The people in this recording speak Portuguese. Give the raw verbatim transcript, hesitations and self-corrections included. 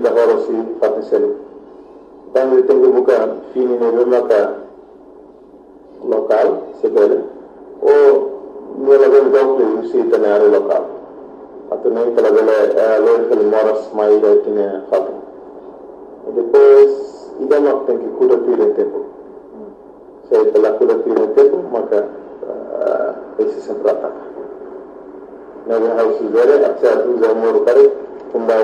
d'abord aussi fàtte selu tangi tengu buka fini ne rumaka local sebele o nella del dopo usi tenere local atene pela delle loro che moras mai da tine fatto e depois ida no tem que curtir o tempo se pela curtir o tempo maka esse sempre ataca na hausa dele apesar do amor para